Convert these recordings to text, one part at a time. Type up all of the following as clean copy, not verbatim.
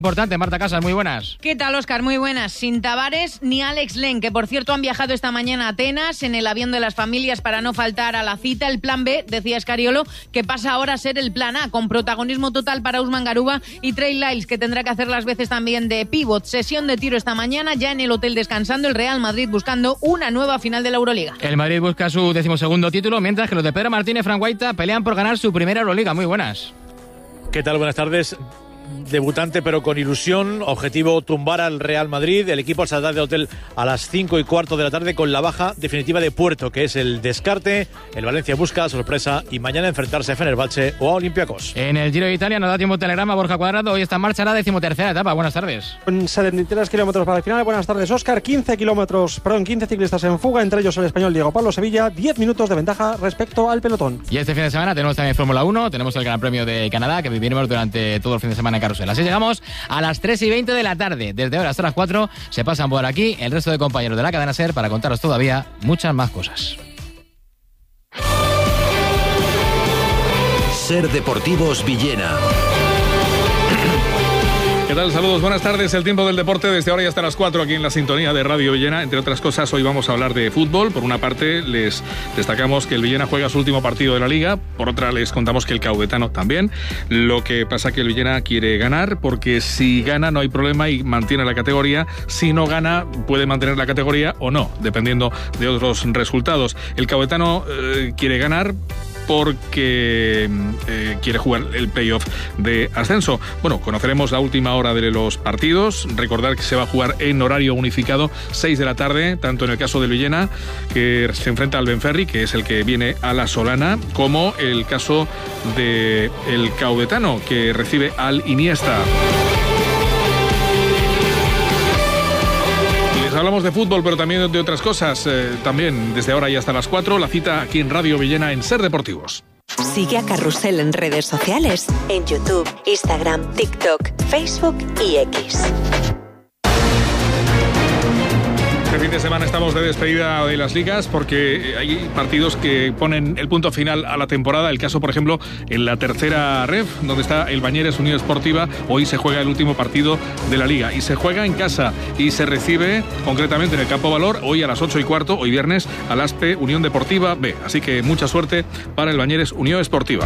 Importante, Marta Casas, muy buenas. ¿Qué tal, Óscar? Muy buenas. Sin Tavares ni Alex Len, que por cierto han viajado esta mañana a Atenas en el avión de las familias para no faltar a la cita. El plan B, decía Escariolo, que pasa ahora a ser el plan A, con protagonismo total para Usman Garuba y Trey Lyles, que tendrá que hacer las veces también de pívot. Sesión de tiro esta mañana, ya en el hotel descansando, el Real Madrid buscando una nueva final de la Euroliga. El Madrid busca su 12º título, mientras que los de Pedro Martínez y Fran Guaita pelean por ganar su primera Euroliga. Muy buenas. ¿Qué tal? Buenas tardes. Debutante pero con ilusión, objetivo tumbar al Real Madrid. El equipo saldrá del hotel a las 5:15 de la tarde con la baja definitiva de Puerto, que es el descarte. El Valencia busca sorpresa y mañana enfrentarse a Fenerbahce o a Olympiacos. En el Giro de Italia nos da tiempo telegrama Borja Cuadrado. Hoy está en marcha la 13ª etapa. Buenas tardes. Con 73 kilómetros para el final. Buenas tardes, Óscar. 15 ciclistas en fuga, entre ellos el español Diego Pablo Sevilla. 10 minutos de ventaja respecto al pelotón. Y este fin de semana tenemos también Fórmula 1. Tenemos el Gran Premio de Canadá, que viviremos durante todo el fin de semana en carrusel. Así llegamos a las 3:20 de la tarde. Desde ahora hasta las 4 se pasan por aquí el resto de compañeros de la cadena SER para contaros todavía muchas más cosas. SER Deportivos Villena. ¿Qué tal? Saludos, buenas tardes. El tiempo del deporte desde ahora y hasta las 4 aquí en la sintonía de Radio Villena. Entre otras cosas, hoy vamos a hablar de fútbol. Por una parte, les destacamos que el Villena juega su último partido de la Liga. Por otra, les contamos que el Caudetano también. Lo que pasa que el Villena quiere ganar, porque si gana no hay problema y mantiene la categoría. Si no gana, puede mantener la categoría o no, dependiendo de otros resultados. El Caudetano quiere ganar porque quiere jugar el playoff de ascenso. Bueno, conoceremos la última hora de los partidos. Recordar que se va a jugar en horario unificado, 6 de la tarde, tanto en el caso del Villena, que se enfrenta al Benferri, que es el que viene a la Solana, como el caso del Caudetano, que recibe al Iniesta. Hablamos de fútbol, pero también de otras cosas. También desde ahora y hasta las 4, la cita aquí en Radio Villena en SER Deportivos. Sigue a Carrusel en redes sociales, en YouTube, Instagram, TikTok, Facebook y X. Este fin de semana estamos de despedida de las ligas porque hay partidos que ponen el punto final a la temporada. El caso, por ejemplo, en la tercera ref, donde está el Bañeres Unión Esportiva. Hoy se juega el último partido de la liga y se juega en casa y se recibe concretamente en el Campo Valor hoy a las 8:15, hoy viernes, al Aspe Unión Deportiva B. Así que mucha suerte para el Bañeres Unión Esportiva.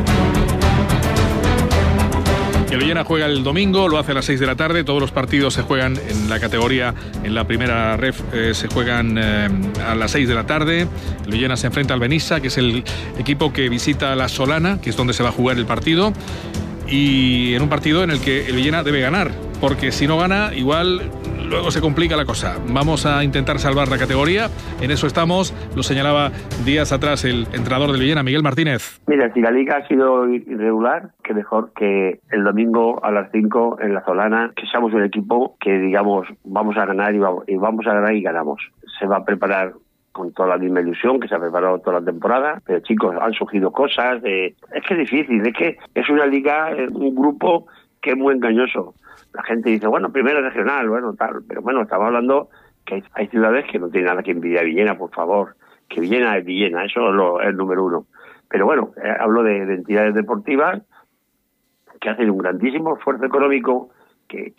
El Villena juega el domingo, lo hace a las 6 de la tarde. Todos los partidos se juegan en la categoría, en la primera ref se juegan a las 6 de la tarde. El Villena se enfrenta al Benissa, que es el equipo que visita la Solana, que es donde se va a jugar el partido. Y en un partido en el que el Villena debe ganar, porque si no gana, igual luego se complica la cosa. Vamos a intentar salvar la categoría, en eso estamos, lo señalaba días atrás el entrenador del Villena, Miguel Martínez. Mira, si la liga ha sido irregular, que mejor que el domingo a las 5 en la Solana, que seamos un equipo que digamos vamos a ganar y vamos a ganar y ganamos. Se va a preparar con toda la misma ilusión que se ha preparado toda la temporada, pero chicos, han surgido cosas, es que es difícil, es que es una liga, un grupo que es muy engañoso. La gente dice, bueno, primera regional, bueno, tal, pero bueno, estamos hablando que hay ciudades que no tienen nada que envidiar a Villena, por favor, que Villena es Villena, eso es el número uno. Pero bueno, hablo de entidades deportivas que hacen un grandísimo esfuerzo económico que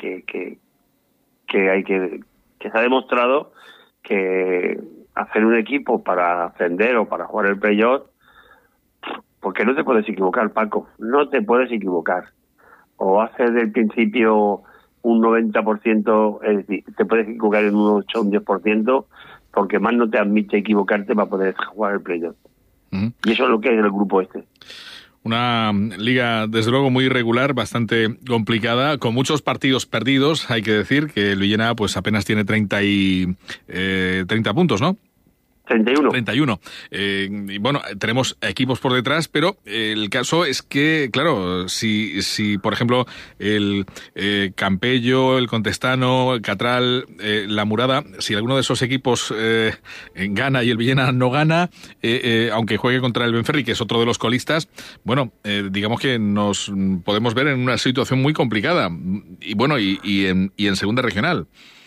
se ha demostrado que hacer un equipo para ascender o para jugar el playoff, porque no te puedes equivocar, Paco, no te puedes equivocar. O haces del principio un 90%, es decir, te puedes equivocar en un 8 o un 10%, porque más no te admite equivocarte para poder jugar el playoff. Y eso es lo que es el grupo este. Una liga, desde luego, muy irregular, bastante complicada, con muchos partidos perdidos. Hay que decir que el Villena pues apenas tiene 30 puntos, ¿no? 31. Y bueno, tenemos equipos por detrás, pero el caso es que, claro, si por ejemplo, el Campello, el Contestano, el Catral, la Murada, si alguno de esos equipos gana y el Villena no gana, aunque juegue contra el Benferri, que es otro de los colistas, bueno, digamos que nos podemos ver en una situación muy complicada. Y bueno, y en segunda regional.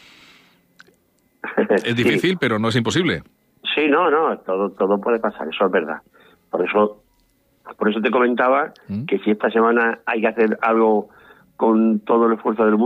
Es difícil, sí, pero no es imposible. Sí, no, todo puede pasar, eso es verdad. Por eso te comentaba que si esta semana hay que hacer algo con todo el esfuerzo del mundo.